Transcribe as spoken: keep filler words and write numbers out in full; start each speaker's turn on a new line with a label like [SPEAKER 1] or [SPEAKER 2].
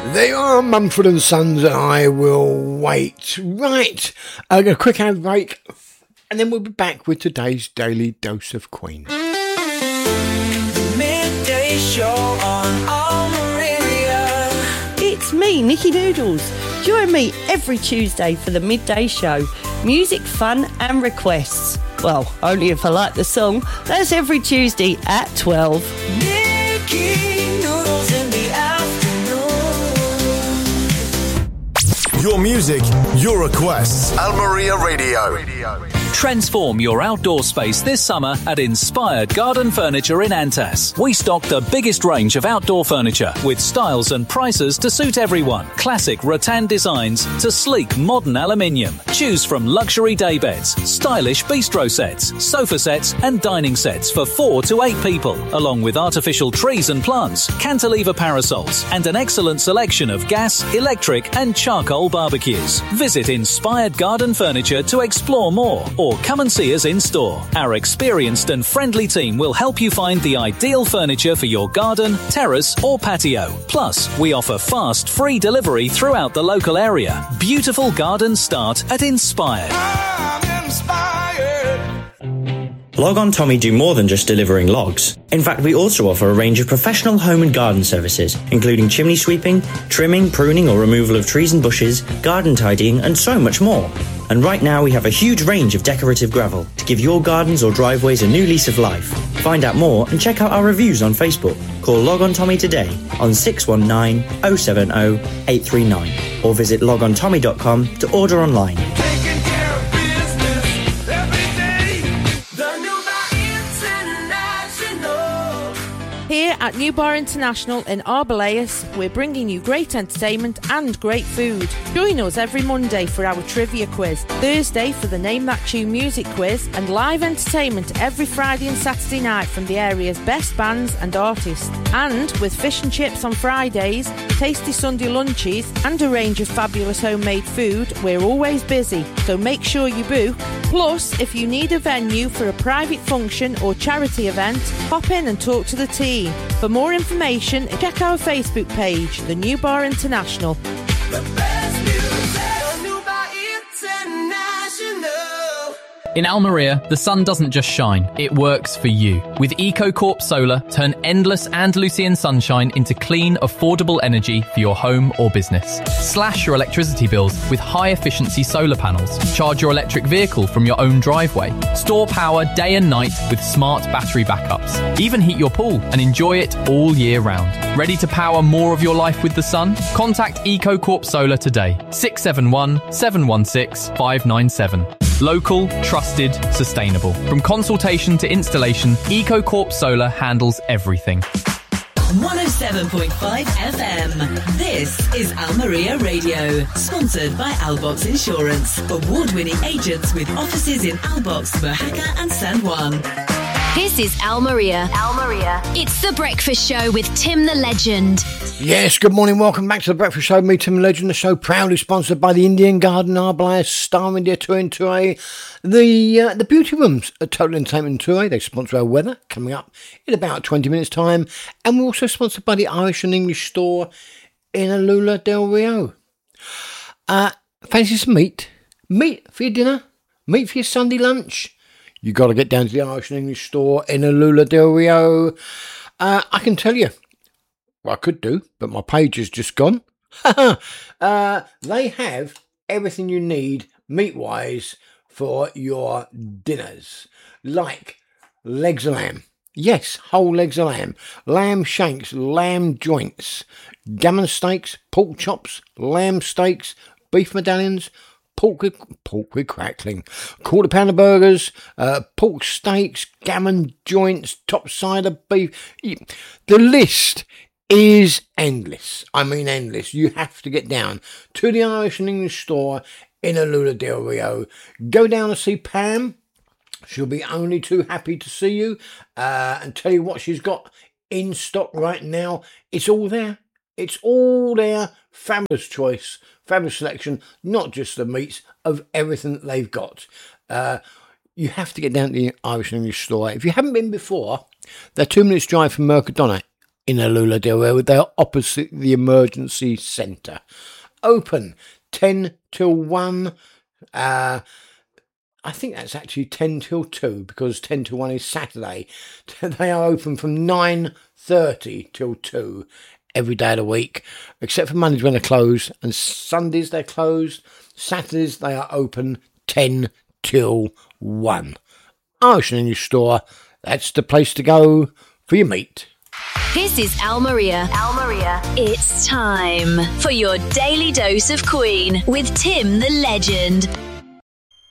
[SPEAKER 1] They are Mumford and Sons, and I will wait. Right, uh, a quick ad break, and then we'll be back with today's Daily Dose of Queen.
[SPEAKER 2] Midday show on Almeria.
[SPEAKER 3] It's me, Nikki Noodles. Join me every Tuesday for the Midday Show. Music, fun and requests. Well, only if I like the song. That's every Tuesday at twelve.
[SPEAKER 2] Nikki Noodles in the afternoon.
[SPEAKER 4] Your music, your requests. Almeria Radio.
[SPEAKER 5] Transform your outdoor space this summer at Inspired Garden Furniture in Antas. We stock the biggest range of outdoor furniture with styles and prices to suit everyone. Classic rattan designs to sleek modern aluminium. Choose from luxury daybeds, stylish bistro sets, sofa sets and dining sets for four to eight people, along with artificial trees and plants, cantilever parasols and an excellent selection of gas, electric and charcoal barbecues. Visit Inspired Garden Furniture to explore more, or come and see us in store. Our experienced and friendly team will help you find the ideal furniture for your garden, terrace or patio. Plus, we offer fast, free delivery throughout the local area. Beautiful gardens start at Inspired.
[SPEAKER 2] I'm inspired.
[SPEAKER 6] Log On Tommy do more than just delivering logs. In fact, we also offer a range of professional home and garden services, including chimney sweeping, trimming, pruning or removal of trees and bushes, garden tidying, and so much more. And right now we have a huge range of decorative gravel to give your gardens or driveways a new lease of life. Find out more and check out our reviews on Facebook. Call Log On Tommy today on six one nine, oh seven oh, eight three nine or visit log on tommy dot com to order online.
[SPEAKER 2] Taking care of business every day. The New Bar International.
[SPEAKER 3] Here at New Bar International in Arboleus, we're bringing you great entertainment and great food. Join us every Monday for our trivia quiz, Thursday for the Name That Tune music quiz, and live entertainment every Friday and Saturday night from the area's best bands and artists. And with fish and chips on Fridays, tasty Sunday lunches, and a range of fabulous homemade food, we're always busy, so make sure you book. Plus, if you need a venue for a private function or charity event, pop in and talk to the team. For more information, check our Facebook page, The New Bar International.
[SPEAKER 2] The best music. The New Bar International.
[SPEAKER 7] In Almeria, the sun doesn't just shine, it works for you. With EcoCorp Solar, turn endless Andalusian sunshine into clean, affordable energy for your home or business. Slash your electricity bills with high-efficiency solar panels. Charge your electric vehicle from your own driveway. Store power day and night with smart battery backups. Even heat your pool and enjoy it all year round. Ready to power more of your life with the sun? Contact EcoCorp Solar today. six seven one, seven one six, five nine seven. Local, trusted, sustainable. From consultation to installation, EcoCorp Solar handles everything.
[SPEAKER 8] one oh seven point five F M. This is Almeria Radio, sponsored by Albox Insurance. Award-winning agents with offices in Albox, Mojaca and San Juan.
[SPEAKER 9] This is Almeria. Almeria. It's The Breakfast Show with Tim the Legend.
[SPEAKER 1] Yes, good morning. Welcome back to The Breakfast Show. Me, Tim the Legend. The show proudly sponsored by the Indian Garden Arboleus, Star India Tour and Tour. The uh, the Beauty Rooms at Total Entertainment Tour. They sponsor our weather coming up in about twenty minutes' time. And we're also sponsored by the Irish and English store in Alula del Rio. Uh, fancy some meat? Meat for your dinner? Meat for your Sunday lunch? You got to get down to the Irish and English store in Alula del Rio. Uh, I can tell you, well, I could do, but my page has just gone. uh, they have everything you need meat-wise for your dinners, like legs of lamb. Yes, whole legs of lamb, lamb shanks, lamb joints, gammon steaks, pork chops, lamb steaks, beef medallions, pork with, pork with crackling, quarter pounder burgers, uh, pork steaks, gammon joints, top side of beef. The list is endless. I mean endless. You have to get down to the Irish and English store in Alula del Rio. Go down and see Pam. She'll be only too happy to see you uh, and tell you what she's got in stock right now. It's all there. It's all there. Fabulous choice, fabulous selection, not just the meats, of everything that they've got. Uh, you have to get down to the Irish and English store. If you haven't been before, they're two minutes drive from Mercadona in Alula Del Rey. They're opposite the emergency centre. Open ten till one. Uh, I think that's actually ten till two because ten till one is Saturday. They are open from nine thirty till two every day of the week, except for Mondays when they're closed, and Sundays they're closed. Saturdays they are open ten till one. Ocean Energy Store, that's the place to go for your meat.
[SPEAKER 9] This is Almeria. Almeria. It's time for your daily dose of Queen with Tim the Legend.